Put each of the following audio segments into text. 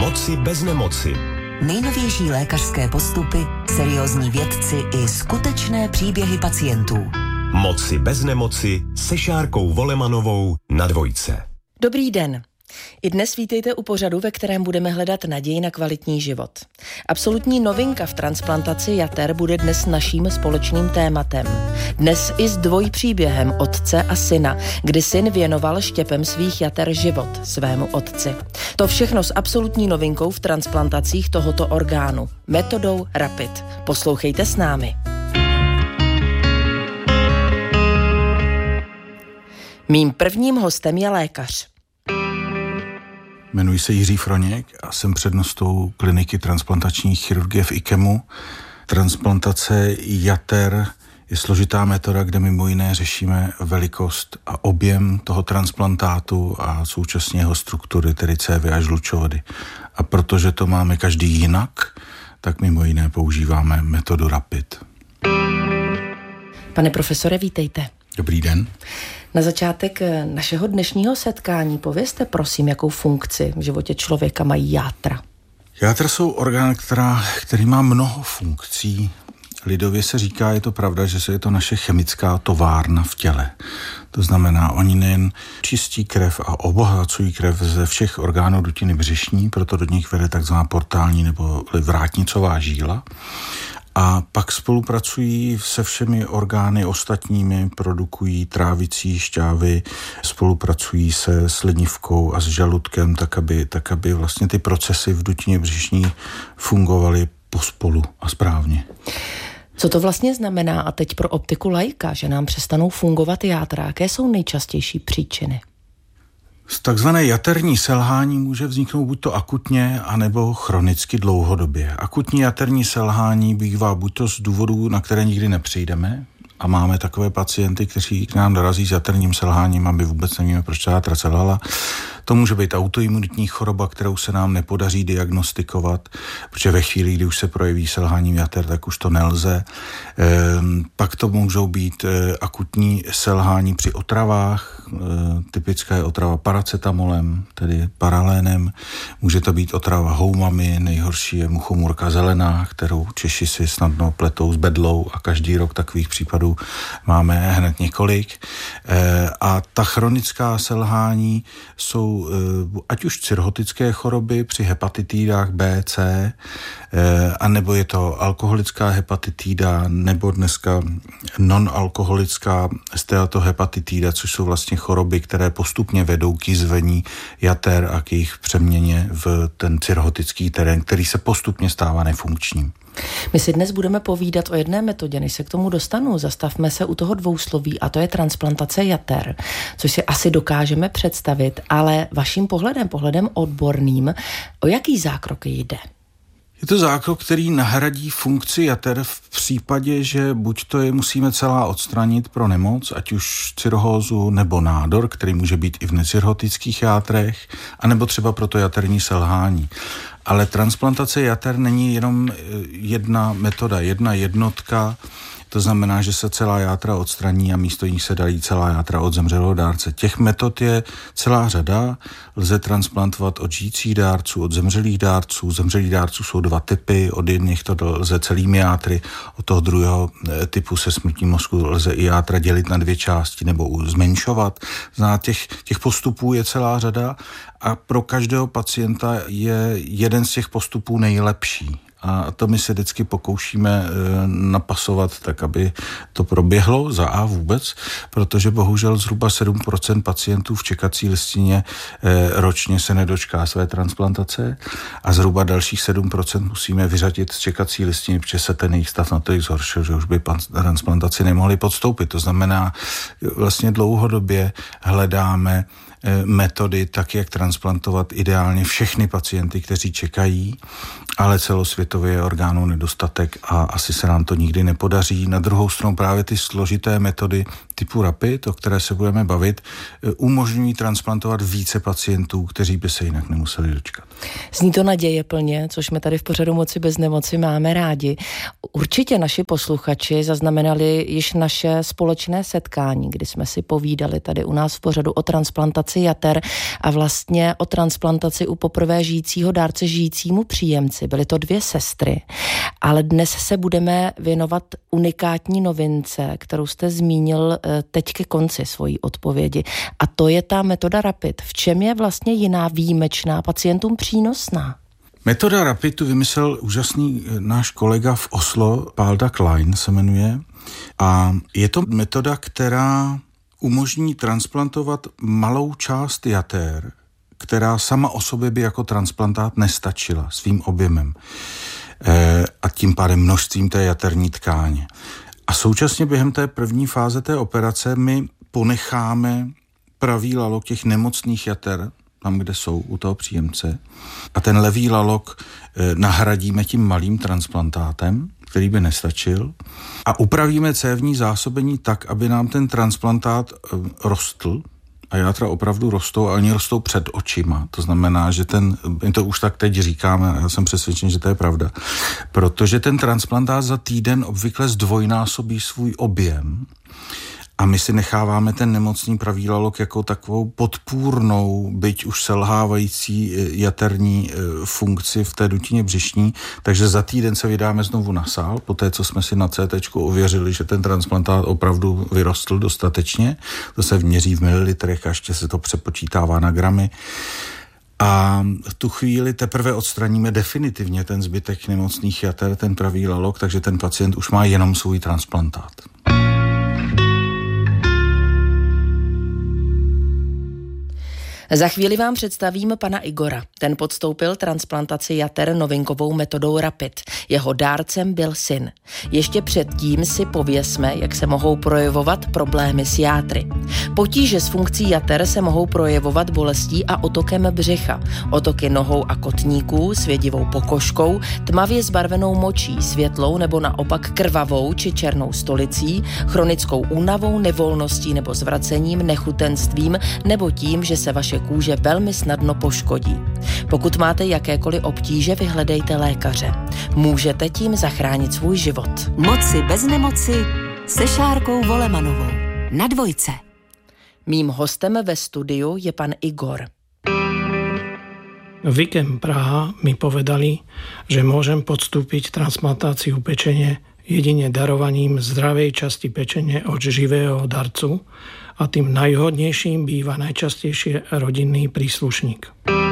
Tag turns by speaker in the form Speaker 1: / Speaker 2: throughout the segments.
Speaker 1: Moci bez nemoci.
Speaker 2: Nejnovější lékařské postupy, seriózní vědci i skutečné příběhy pacientů.
Speaker 1: Moci bez nemoci se Šárkou Volemanovou na Dvojce.
Speaker 3: Dobrý den. I dnes vítejte u pořadu, ve kterém budeme hledat naději na kvalitní život. Absolutní novinka v transplantaci jater bude dnes naším společným tématem. Dnes i s dvojpříběhem otce a syna, kdy syn věnoval štěpem svých jater život svému otci. To všechno s absolutní novinkou v transplantacích tohoto orgánu, metodou RAPID. Poslouchejte s námi. Mým prvním hostem je lékař.
Speaker 4: Jmenuji se Jiří Froněk a jsem přednostou kliniky transplantační chirurgie v IKEMu. Transplantace jater je složitá metoda, kde mimo jiné řešíme velikost a objem toho transplantátu a současně jeho struktury, tedy cévy a žlučovody. A protože to máme každý jinak, tak mimo jiné používáme metodu RAPID.
Speaker 3: Pane profesore, vítejte.
Speaker 4: Dobrý den.
Speaker 3: Na začátek našeho dnešního setkání povězte prosím, jakou funkci v životě člověka mají játra.
Speaker 4: Játra jsou orgán, který má mnoho funkcí. Lidově se říká, je to pravda, že je to naše chemická továrna v těle. To znamená, oni nejen čistí krev a obohacují krev ze všech orgánů dutiny břišní, proto do nich vede takzvaná portální nebo vrátnicová žíla. A pak spolupracují se všemi orgány ostatními, produkují trávicí šťávy, spolupracují se slinivkou a s žaludkem, tak aby vlastně ty procesy v dutině břišní fungovaly pospolu a správně.
Speaker 3: Co to vlastně znamená a teď pro optiku laika, že nám přestanou fungovat játra? Jaké jsou nejčastější příčiny?
Speaker 4: Z takzvané jaterní selhání může vzniknout buď to akutně, anebo chronicky dlouhodobě. Akutní jaterní selhání bývá buď to z důvodů, na které nikdy nepřijdeme, a máme takové pacienty, kteří k nám dorazí s jaterním selháním a my vůbec nevíme, proč ta játra selhala. To může být autoimunitní choroba, kterou se nám nepodaří diagnostikovat, protože ve chvíli, kdy už se projeví selhání jater, tak už to nelze. Pak to můžou být akutní selhání při otravách, typická je otrava paracetamolem, tedy paralénem. Může to být otrava houmami, nejhorší je muchomůrka zelená, kterou Češi si snadno pletou s bedlou a každý rok takových případů máme hned několik. A ta chronická selhání jsou ať už cirhotické choroby při hepatitidách B, C, anebo je to alkoholická hepatitída, nebo dneska non-alkoholická steatohepatitída, což jsou vlastně choroby, které postupně vedou k jizvení jater a k jejich přeměně v ten cirhotický terén, který se postupně stává nefunkčním.
Speaker 3: My si dnes budeme povídat o jedné metodě, než se k tomu dostanu. Zastavme se u toho dvousloví a to je transplantace jater, což si asi dokážeme představit, ale vaším pohledem odborným, o jaký zákrok jde?
Speaker 4: Je to zákrok, který nahradí funkci jater v případě, že buď to je musíme celá odstranit pro nemoc, ať už cirhózu nebo nádor, který může být i v necirhotických játrech, anebo třeba pro to jaterní selhání. Ale transplantace jater není jenom jedna metoda, jedna jednotka. To znamená, že se celá játra odstraní a místo nich se dají celá játra od zemřelého dárce. Těch metod je celá řada. Lze transplantovat od žijících dárců, od zemřelých dárců. Zemřelých dárců jsou dva typy. Od jedných to lze celými játry, od toho druhého typu se smrtí mozku lze i játra dělit na dvě části nebo zmenšovat. Těch postupů je celá řada a pro každého pacienta je jeden z těch postupů nejlepší. A to my se vždycky pokoušíme napasovat tak, aby to proběhlo za A vůbec, protože bohužel zhruba 7% pacientů v čekací listině ročně se nedočká své transplantace a zhruba dalších 7% musíme vyřadit z čekací listiny, protože se ten jejich stav natolik zhoršil, že už by transplantaci nemohli podstoupit. To znamená, vlastně dlouhodobě hledáme metody, tak jak transplantovat ideálně všechny pacienty, kteří čekají, ale celosvětově je orgánů nedostatek a asi se nám to nikdy nepodaří. Na druhou stranu právě ty složité metody typu Rapid, o které se budeme bavit, umožňují transplantovat více pacientů, kteří by se jinak nemuseli dočkat.
Speaker 3: Zní to nadějeplně, což my tady v pořadu Moci bez nemoci máme rádi. Určitě naši posluchači zaznamenali již naše společné setkání, kdy jsme si povídali tady u nás v pořadu o transplantaci jater a vlastně o transplantaci u poprvé žijícího dárce žijícímu příjemci. Byly to 2 sestry, ale dnes se budeme věnovat unikátní novince, kterou jste zmínil teď ke konci svojí odpovědi. A to je ta metoda Rapid. V čem je vlastně jiná, výjimečná, pacientům přínosná?
Speaker 4: Metoda Rapidu vymyslel úžasný náš kolega v Oslo, Palda Klein se jmenuje. A je to metoda, která umožní transplantovat malou část jater, která sama o sobě by jako transplantát nestačila svým objemem a tím pádem množstvím té jaterní tkáně. A současně během té první fáze té operace my ponecháme pravý lalok těch nemocných jater, tam, kde jsou u toho příjemce, a ten levý lalok nahradíme tím malým transplantátem, který by nestačil, a upravíme cévní zásobení tak, aby nám ten transplantát rostl. A játra opravdu rostou a oni rostou před očima. To znamená, že my to už tak teď říkáme a já jsem přesvědčen, že to je pravda. Protože ten transplantát za týden obvykle zdvojnásobí svůj objem a my si necháváme ten nemocný pravý lalok jako takovou podpůrnou, byť už selhávající jaterní funkci v té dutině břišní, takže za týden se vydáme znovu na sál, poté co jsme si na CTčku ověřili, že ten transplantát opravdu vyrostl dostatečně, to se měří v mililitrech a ještě se to přepočítává na gramy. A v tu chvíli teprve odstraníme definitivně ten zbytek nemocných jater, ten pravý lalok, takže ten pacient už má jenom svůj transplantát.
Speaker 3: Za chvíli vám představím pana Igora. Ten podstoupil transplantaci jater novinkovou metodou Rapid. Jeho dárcem byl syn. Ještě předtím si pověsme, jak se mohou projevovat problémy s játry. Potíže s funkcí jater se mohou projevovat bolestí a otokem břicha. Otoky nohou a kotníků, svědivou pokožkou, tmavě zbarvenou močí, světlou nebo naopak krvavou či černou stolicí, chronickou únavou, nevolností nebo zvracením, nechutenstvím nebo tím, že se vaše kůže velmi snadno poškodí. Pokud máte jakékoliv obtíže, vyhledejte lékaře. Můžete tím zachránit svůj život.
Speaker 2: Moci bez nemoci se Šárkou Volemanovou na Dvojce.
Speaker 3: Mým hostem ve studiu je pan Igor.
Speaker 5: Vikem Praha mi povedali, že môžem podstúpiť transplantáciu pečene jedine darovaním zdravej časti pečene od živého darcu, a tým najhodnějším bývá najčastejšie rodinný príslušník.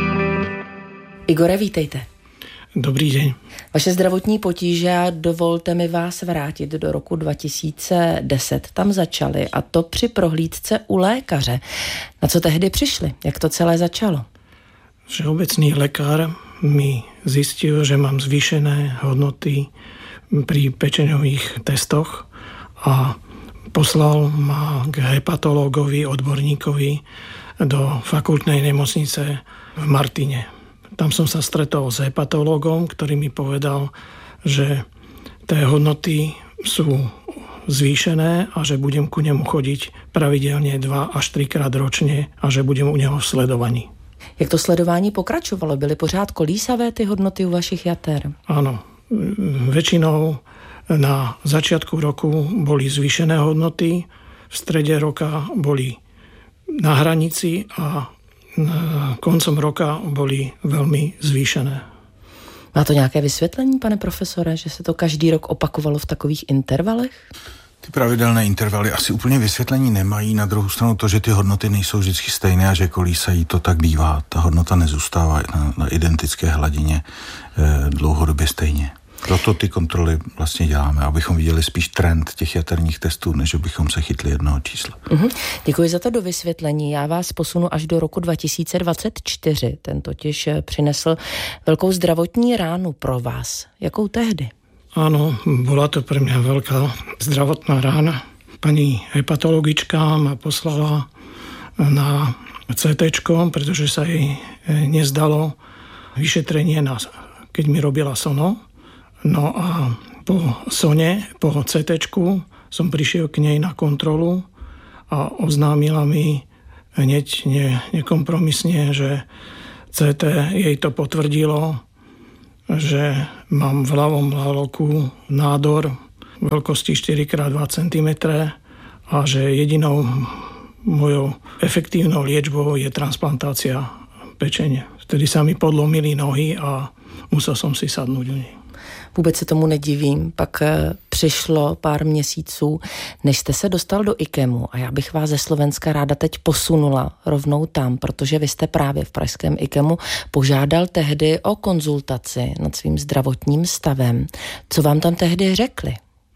Speaker 3: Igore, vítejte.
Speaker 5: Dobrý deň.
Speaker 3: Vaše zdravotní potíže, dovolte mi vás vrátit do roku 2010. Tam začaly, a to při prohlídce u lékaře. Na co tehdy přišli? Jak to celé začalo?
Speaker 5: Všeobecný lekár mi zistil, že mám zvýšené hodnoty pri pečeňových testoch a poslal ma k hepatológovi, odborníkovi do fakultnej nemocnice v Martine. Tam som sa stretol s hepatológom, ktorý mi povedal, že tie hodnoty sú zvýšené a že budem ku nemu chodiť pravidelne 2 až 3 krát ročne a že budem u neho v sledovaní.
Speaker 3: Jak to sledování pokračovalo? Byly pořád kolísavé ty hodnoty u vašich jater?
Speaker 5: Áno, väčšinou na začiatku roku boli zvýšené hodnoty, v strede roka boli na hranici a koncom roka boli veľmi zvýšené.
Speaker 3: Má to nějaké vysvětlení, pane profesore, že se to každý rok opakovalo v takových intervalech?
Speaker 4: Ty pravidelné intervaly asi úplně vysvětlení nemají. Na druhou stranu to, že ty hodnoty nejsou vždycky stejné a že kolísají, to tak bývá. Ta hodnota nezůstává na identické hladině dlouhodobě stejně. Proto ty kontroly vlastně děláme, abychom viděli spíš trend těch jaterních testů, než bychom se chytli jednoho čísla.
Speaker 3: Děkuji za to dovysvětlení. Já vás posunu až do roku 2024. Ten totiž přinesl velkou zdravotní ránu pro vás. Jakou tehdy?
Speaker 5: Áno, bola to pre mňa veľká zdravotná rána. Pani hepatologička ma poslala na CTčko, pretože sa jej nezdalo vyšetrenie, keď mi robila sono. No a po sone, po CTčku som prišiel k nej na kontrolu a oznámila mi hneď nekompromisne, že CT jej to potvrdilo, že mám v ľavom laloku nádor veľkosti 4x2 cm a že jedinou mojou efektívnou liečbou je transplantácia pečene. Vtedy sa mi podlomili nohy a musel som si sadnúť u nej.
Speaker 3: Vůbec se tomu nedivím. Pak přišlo pár měsíců, než jste se dostal do IKEMu a já bych vás ze Slovenska ráda teď posunula rovnou tam, protože vy jste právě v pražském IKEMu požádal tehdy o konzultaci nad svým zdravotním stavem. Co vám tam tehdy řekli?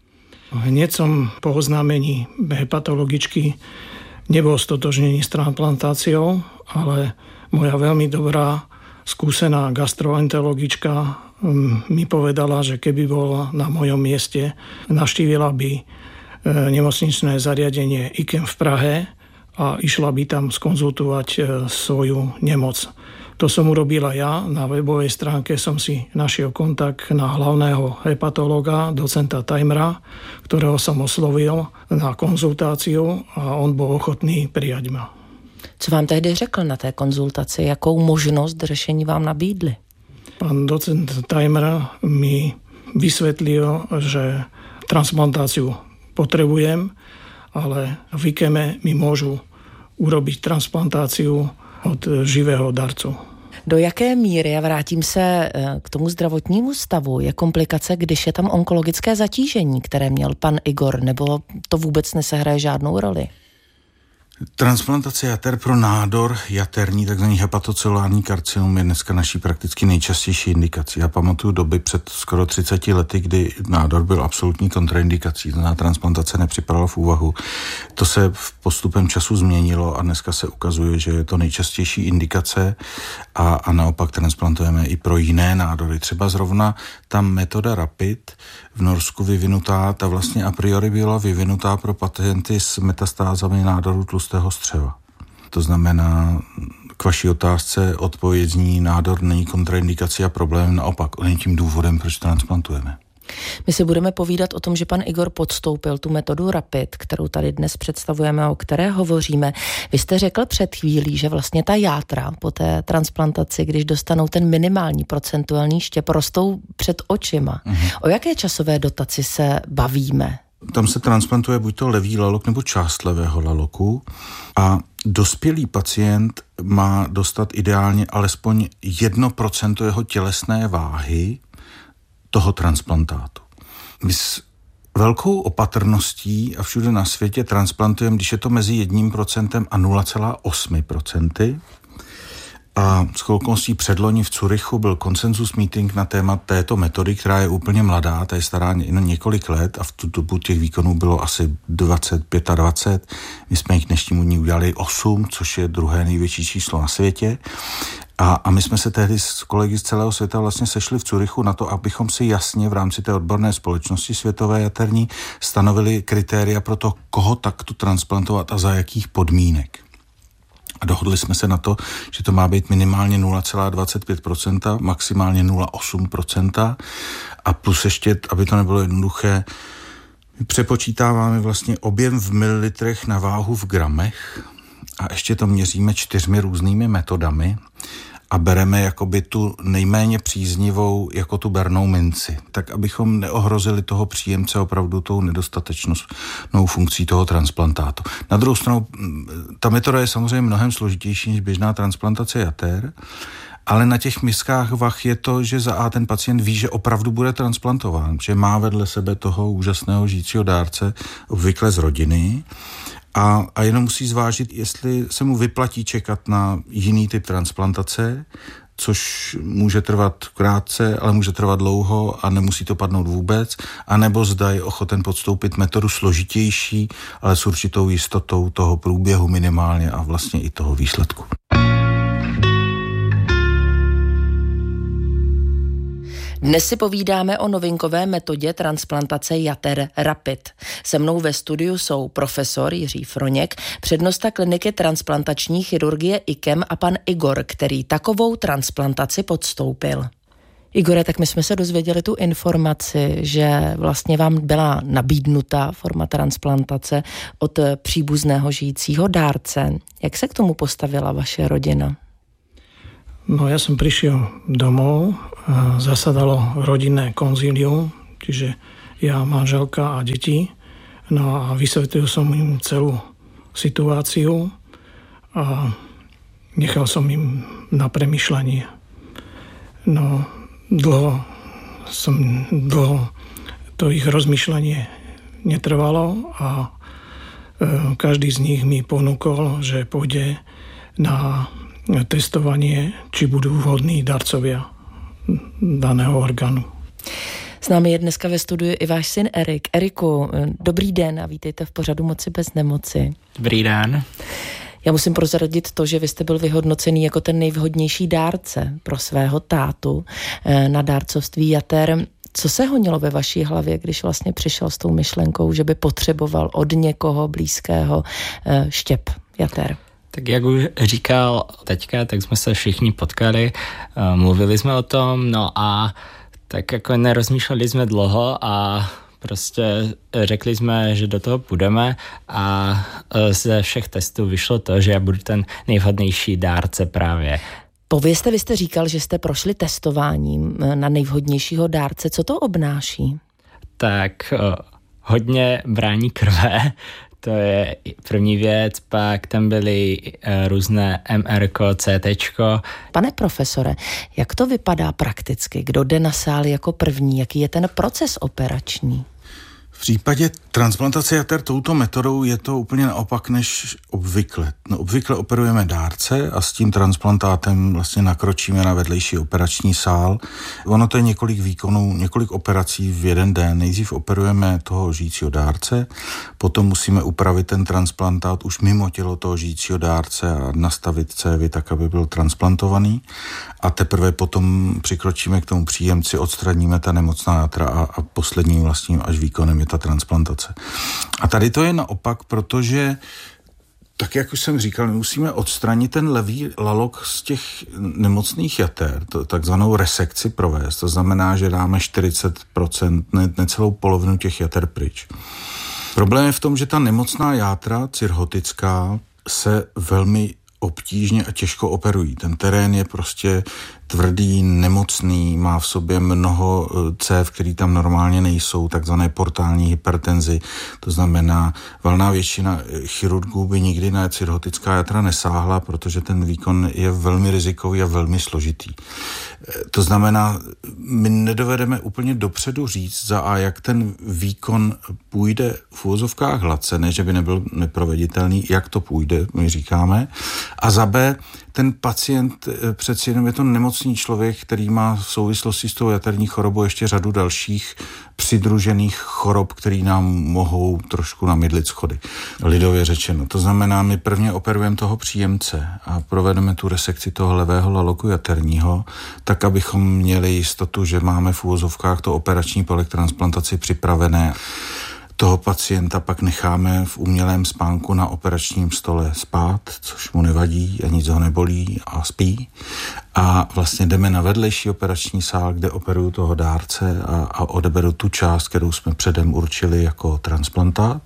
Speaker 5: Hneď som po oznámení hepatologičky nebol stotožnený s transplantáciou, ale moja veľmi dobrá skúsená gastroenterologička mi povedala, že keby bola na mojom mieste, navštívila by nemocničné zariadenie IKEM v Prahe a išla by tam skonzultovať svoju nemoc. To som urobila ja. Na webovej stránke som si našiel kontakt na hlavného hepatologa, docenta Tajmra, ktorého som oslovil na konzultáciu a on bol ochotný prijať ma.
Speaker 3: Co vám tehdy řekl na té konzultaci? Jakou možnost řešení vám nabídli?
Speaker 5: Pán docent Tajmer mi vysvetlil, že transplantáciu potrebujem, ale v IKEMe mi môžu urobiť transplantáciu od živého darcu.
Speaker 3: Do jaké míry, já vrátím se k tomu zdravotnímu stavu, je komplikace, když je tam onkologické zatížení, které měl pan Igor, nebo to vůbec nesehraje žádnou roli?
Speaker 4: Transplantace jater pro nádor jaterní, takzvaný hepatocelulární karcinom, je dneska naší prakticky nejčastější indikací. Já pamatuju doby před skoro 30 lety, kdy nádor byl absolutní kontraindikací, znamená transplantace nepřipadala v úvahu. To se v postupem času změnilo a dneska se ukazuje, že je to nejčastější indikace a naopak transplantujeme i pro jiné nádory. Třeba zrovna ta metoda RAPID v Norsku vyvinutá, ta vlastně a priori byla vyvinutá pro pacienty s metastázami nádoru tlustého střeva. To znamená, k vaší otázce odpověď zní, nádor není kontraindikací a problém, naopak, on je tím důvodem, proč transplantujeme.
Speaker 3: My si budeme povídat o tom, že pan Igor podstoupil tu metodu RAPID, kterou tady dnes představujeme, o které hovoříme. Vy jste řekl před chvílí, že vlastně ta játra po té transplantaci, když dostanou ten minimální procentuální štěp, rostou před očima. O jaké časové dotaci se bavíme?
Speaker 4: Tam se transplantuje buď to levý lalok nebo část levého laloku a dospělý pacient má dostat ideálně alespoň 1% jeho tělesné váhy toho transplantátu. My s velkou opatrností a všude na světě transplantujeme, když je to mezi 1% a 0,8%. A s okolností předloni v Curychu byl konsenzus meeting na téma této metody, která je úplně mladá, ta je stará několik let a v tu dobu těch výkonů bylo asi 25. My jsme jich dnešnímu dní udělali 8, což je druhé největší číslo na světě. A my jsme se tehdy s kolegy z celého světa vlastně sešli v Curychu na to, abychom si jasně v rámci té odborné společnosti světové jaterní stanovili kritéria pro to, koho takto transplantovat a za jakých podmínek. A dohodli jsme se na to, že to má být minimálně 0,25%, maximálně 0,8% a plus ještě, aby to nebylo jednoduché, my přepočítáváme vlastně objem v mililitrech na váhu v gramech a ještě to měříme 4 různými metodami a bereme jakoby tu nejméně příznivou jako tu bernou minci, tak abychom neohrozili toho příjemce opravdu tou nedostatečnou funkcí toho transplantátu. Na druhou stranu, ta metoda je samozřejmě mnohem složitější než běžná transplantace jater, ale na těch miskách vah je to, že za A ten pacient ví, že opravdu bude transplantován, že má vedle sebe toho úžasného žijícího dárce, obvykle z rodiny, a jenom musí zvážit, jestli se mu vyplatí čekat na jiný typ transplantace, což může trvat krátce, ale může trvat dlouho a nemusí to padnout vůbec, anebo zda je ochoten podstoupit metodu složitější, ale s určitou jistotou toho průběhu minimálně a vlastně i toho výsledku.
Speaker 3: Dnes si povídáme o novinkové metodě transplantace jater RAPID. Se mnou ve studiu jsou profesor Jiří Froněk, přednosta kliniky transplantační chirurgie IKEM a pan Igor, který takovou transplantaci podstoupil. Igore, tak my jsme se dozvěděli tu informaci, že vlastně vám byla nabídnuta forma transplantace od příbuzného žijícího dárce. Jak se k tomu postavila vaše rodina?
Speaker 5: No ja som prišiel domov, zasadalo rodinné konzílium, čiže ja, manželka a deti. No a vysvetlil som im celú situáciu a nechal som im na premýšľanie. No dlho to ich rozmýšľanie netrvalo a každý z nich mi ponúkol, že pôjde na testovanie, či budú vhodní darcovia daného orgánu.
Speaker 3: S námi je dneska ve studiu i váš syn Erik. Eriku, dobrý den a vítejte v pořadu Moci bez nemoci.
Speaker 6: Dobrý den.
Speaker 3: Já musím prozradit to, že vy jste byl vyhodnocený jako ten nejvhodnější dárce pro svého tátu na dárcovství jater. Co se honilo ve vaší hlavě, když vlastně přišel s tou myšlenkou, že by potřeboval od někoho blízkého štěp jater?
Speaker 6: Tak jak už říkal teďka, tak jsme se všichni potkali, mluvili jsme o tom, no a tak jako nerozmýšleli jsme dlouho a prostě řekli jsme, že do toho půjdeme a ze všech testů vyšlo to, že já budu ten nejvhodnější dárce právě.
Speaker 3: Povězte, vy jste říkal, že jste prošli testováním na nejvhodnějšího dárce. Co to obnáší?
Speaker 6: Tak hodně brání krve, to je první věc, pak tam byly různé MRko, CTčko.
Speaker 3: Pane profesore, jak to vypadá prakticky? Kdo jde na sál jako první? Jaký je ten proces operační?
Speaker 4: V případě transplantace jater touto metodou je to úplně naopak než obvykle. No, obvykle operujeme dárce a s tím transplantátem vlastně nakročíme na vedlejší operační sál. Ono to je několik výkonů, několik operací v jeden den. Nejdřív operujeme toho žijícího dárce, potom musíme upravit ten transplantát už mimo tělo toho žijícího dárce a nastavit cévy tak, aby byl transplantovaný. A teprve potom přikročíme k tomu příjemci, odstraníme ta nemocná játra a posledním vlastním až výkonem je ta transplantace. A tady to je naopak, protože tak, jak už jsem říkal, my musíme odstranit ten levý lalok z těch nemocných jater, takzvanou resekci provést. To znamená, že dáme 40%, necelou polovinu těch jater pryč. Problém je v tom, že ta nemocná játra cirhotická se velmi obtížně a těžko operují. Ten terén je prostě tvrdý, nemocný, má v sobě mnoho cév, které tam normálně nejsou, takzvané portální hypertenzi. To znamená, valná většina chirurgů by nikdy na cirhotická játra nesáhla, protože ten výkon je velmi rizikový a velmi složitý. To znamená, my nedovedeme úplně dopředu říct jak ten výkon půjde v uvozovkách hladce, ne, že by nebyl neproveditelný, jak to půjde, my říkáme. A za B, ten pacient přeci jenom je to nemocný člověk, který má v souvislosti s tou jaterní chorobou ještě řadu dalších přidružených chorob, které nám mohou trošku namydlit schody. Lidově řečeno. To znamená, my prvně operujeme toho příjemce a provedeme tu resekci toho levého laloku jaterního, tak, abychom měli jistotu, že máme v úvozovkách to operační po transplantaci připravené. Toho pacienta pak necháme v umělém spánku na operačním stole spát, což mu nevadí a nic ho nebolí a spí. A vlastně jdeme na vedlejší operační sál, kde operuju toho dárce a odeberu tu část, kterou jsme předem určili jako transplantát.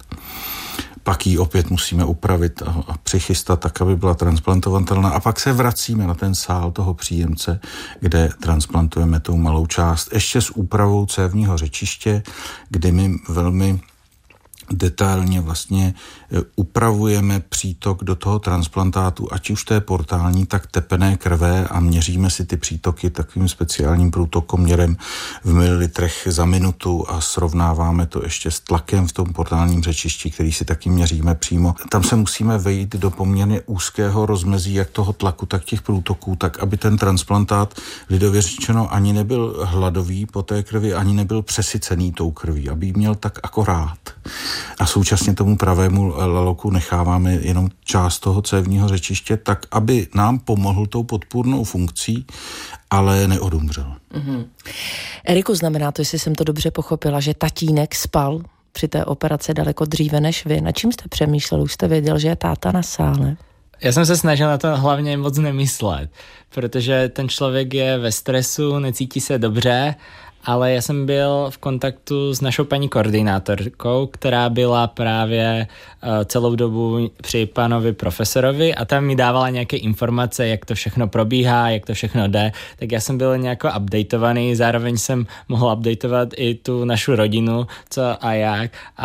Speaker 4: Pak ji opět musíme upravit a přichystat tak, aby byla transplantovatelná. A pak se vracíme na ten sál toho příjemce, kde transplantujeme tou malou část. Ještě s úpravou cévního řečiště, kde my velmi detailně vlastně upravujeme přítok do toho transplantátu, ať už to je portální, tak tepené krve a měříme si ty přítoky takovým speciálním průtokoměrem v mililitrech za minutu a srovnáváme to ještě s tlakem v tom portálním řečišti, který si taky měříme přímo. Tam se musíme vejít do poměrně úzkého rozmezí jak toho tlaku, tak těch průtoků, tak aby ten transplantát lidově řečeno ani nebyl hladový po té krvi, ani nebyl přesycený tou krví, aby ji měl tak akorát. A současně tomu pravému laloku necháváme jenom část toho cévního řečiště, tak aby nám pomohl tou podpůrnou funkcí, ale neodumřel.
Speaker 3: Mm-hmm. Eriku, znamená to, jestli jsem to dobře pochopila, že tatínek spal při té operaci daleko dříve než vy. Na čím jste přemýšlel? Už jste věděl, že je táta na sále?
Speaker 6: Já jsem se snažil na to hlavně moc nemyslet, protože ten člověk je ve stresu, necítí se dobře, ale já jsem byl v kontaktu s našou paní koordinátorkou, která byla právě celou dobu při panovi profesorovi a tam mi dávala nějaké informace, jak to všechno probíhá, jak to všechno jde, tak já jsem byl nějak updateovaný, zároveň jsem mohl updateovat i tu našu rodinu, co a jak